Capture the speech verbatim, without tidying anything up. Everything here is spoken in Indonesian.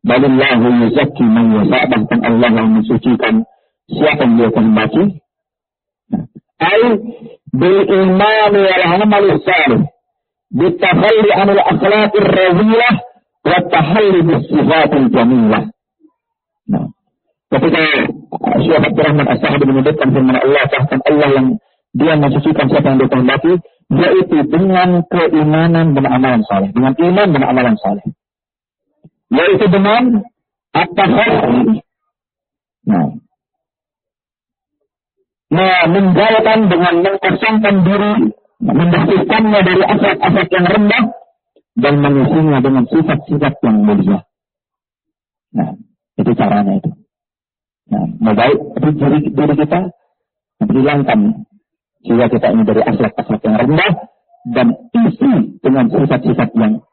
Balillahu yuzakki man yasha, bahkan Allah yang mensucikan siapa yang dia kehendaki. Ai bil imani wal amal salih, bittakhalli anil akhlaqir radhilah wa tahalli bis sifatil jamilah. Nah, ketika Syekh Abdul Rahman As-Sa'di menyebutkan firman Allah, bahkan Allah yang dia mensucikan siapa yang dia kehendaki, yaitu dengan keimanan dan amalan saleh, dengan iman dan amalan saleh. Yaitu dengan at-tahari. Nah, nah, meninggalkan dengan mengkosongkan diri, membersihkannya dari aspek-aspek yang rendah dan mengisinya dengan sifat-sifat yang mulia. Nah, itu caranya itu. Nah, mau baik diri, diri kita hilangkan sehingga kita ini dari aspek-aspek yang rendah dan isi dengan sifat-sifat yang